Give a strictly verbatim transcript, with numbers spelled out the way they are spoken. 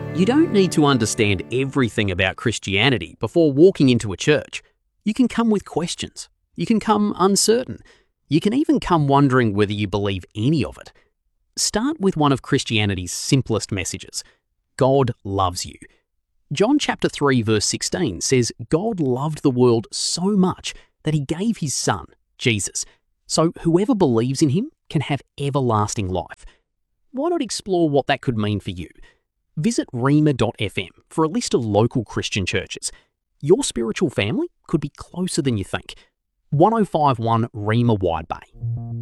You don't need to understand everything about Christianity before walking into a church. You can come with questions. You can come uncertain. You can even come wondering whether you believe any of it. Start with one of Christianity's simplest messages. God loves you. John chapter three verse sixteen says God loved the world so much that he gave his son, Jesus, so whoever believes in him can have everlasting life. Why not explore what that could mean for you? Visit rhema dot f m for a list of local Christian churches. Your spiritual family could be closer than you think. one oh five point one Rhema Wide Bay.